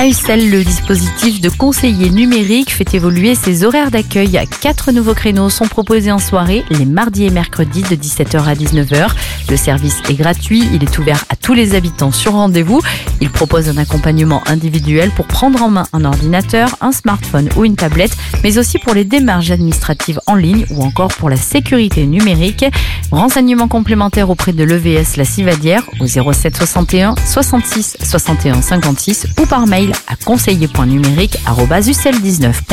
À Ussel, le dispositif de conseiller numérique fait évoluer ses horaires d'accueil. 4 nouveaux créneaux sont proposés en soirée, les mardis et mercredis de 17h à 19h. Le service est gratuit, il est ouvert à tous les habitants sur rendez-vous. Il propose un accompagnement individuel pour prendre en main un ordinateur, un smartphone ou une tablette, mais aussi pour les démarches administratives en ligne ou encore pour la sécurité numérique. Renseignements complémentaires auprès de l'EVS La Civadière au 07 61 66 61 56 ou par mail à conseiller.numérique@ussel19.fr.